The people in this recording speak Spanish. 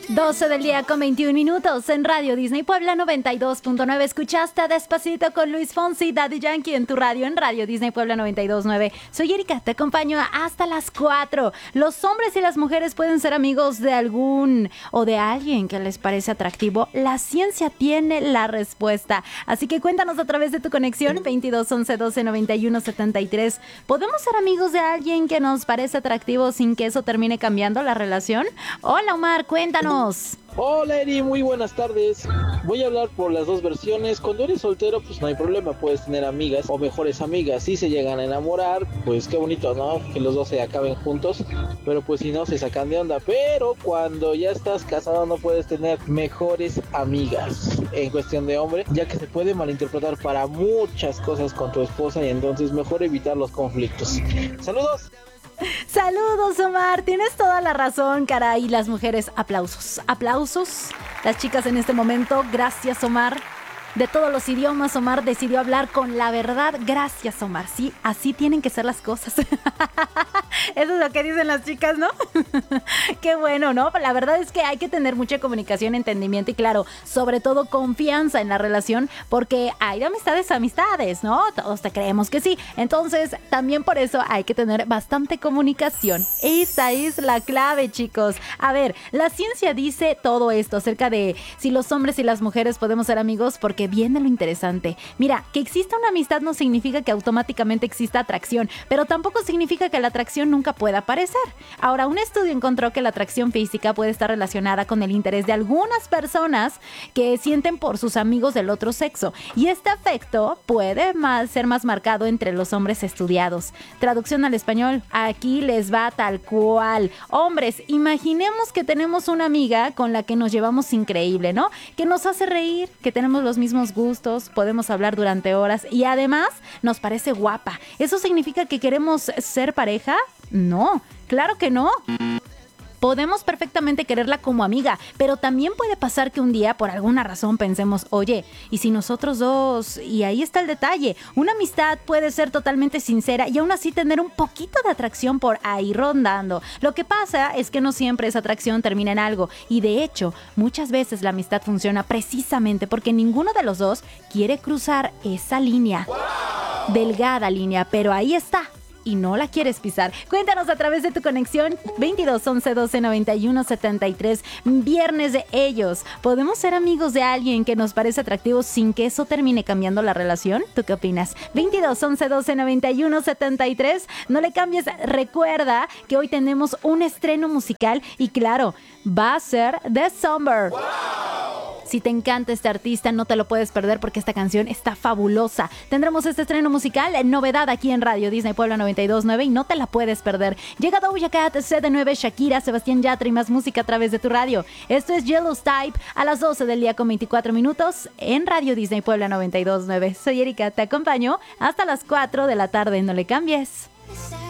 12 del día con 21 minutos en Radio Disney Puebla 92.9. Escuchaste Despacito con Luis Fonsi y Daddy Yankee en tu radio en Radio Disney Puebla 92.9. Soy Erika, te acompaño hasta las 4. Los hombres y las mujeres pueden ser amigos de algún o de alguien que les parece atractivo. La ciencia tiene la respuesta. Así que cuéntanos a través de tu conexión 22 11 12 91 73. ¿Podemos ser amigos de alguien que nos parece atractivo sin que eso termine cambiando la relación? Hola Omar, cuéntanos. Hola Eri, muy buenas tardes. Voy a hablar por las dos versiones. Cuando eres soltero, pues no hay problema, puedes tener amigas o mejores amigas. Si se llegan a enamorar, pues qué bonito, ¿no? Que los dos se acaben juntos, pero pues si no, se sacan de onda. Pero cuando ya estás casado no puedes tener mejores amigas en cuestión de hombre, ya que se puede malinterpretar para muchas cosas con tu esposa y entonces mejor evitar los conflictos. ¡Saludos! Saludos, Omar. Tienes toda la razón, caray. Las mujeres, aplausos. Aplausos. Las chicas en este momento, gracias, Omar. De todos los idiomas, Omar decidió hablar con la verdad. Gracias, Omar. Sí, así tienen que ser las cosas. Eso es lo que dicen las chicas, ¿no? Qué bueno, ¿no? La verdad es que hay que tener mucha comunicación, entendimiento y, claro, sobre todo confianza en la relación, porque hay de amistades a amistades, ¿no? Todos te creemos que sí. Entonces, también por eso hay que tener bastante comunicación. Esa es la clave, chicos. A ver, la ciencia dice todo esto acerca de si los hombres y las mujeres podemos ser amigos, porque viene lo interesante. Mira, que exista una amistad no significa que automáticamente exista atracción, pero tampoco significa que la atracción nunca pueda aparecer. Ahora, un estudio encontró que la atracción física puede estar relacionada con el interés de algunas personas que sienten por sus amigos del otro sexo, y este afecto puede ser más marcado entre los hombres estudiados. Traducción al español, aquí les va tal cual. Hombres, imaginemos que tenemos una amiga con la que nos llevamos increíble, ¿no? Que nos hace reír, que tenemos los mismos gustos, podemos hablar durante horas y además nos parece guapa. ¿Eso significa que queremos ser pareja? No, claro que no. Podemos perfectamente quererla como amiga, pero también puede pasar que un día, por alguna razón, pensemos, oye, ¿y si nosotros dos? Y ahí está el detalle. Una amistad puede ser totalmente sincera y aún así tener un poquito de atracción por ahí rondando. Lo que pasa es que no siempre esa atracción termina en algo. Y de hecho, muchas veces la amistad funciona precisamente porque ninguno de los dos quiere cruzar esa línea. ¡Wow! Delgada línea, pero ahí está. Y no la quieres pisar. Cuéntanos a través de tu conexión 22 11 12 91 73. Viernes de ellos. ¿Podemos ser amigos de alguien que nos parece atractivo sin que eso termine cambiando la relación? ¿Tú qué opinas? 22 11 12 91 73. No le cambies. Recuerda que hoy tenemos un estreno musical y claro, va a ser The Summer. ¡Wow! Si te encanta este artista, no te lo puedes perder porque esta canción está fabulosa. Tendremos este estreno musical, novedad aquí en Radio Disney Puebla 92.9 y no te la puedes perder. Llega Doja Cat, CD9, Shakira, Sebastián Yatra y más música a través de tu radio. Esto es Yellow's Type a las 12 del día con 24 minutos en Radio Disney Puebla 92.9. Soy Erika, te acompaño hasta las 4 de la tarde. No le cambies.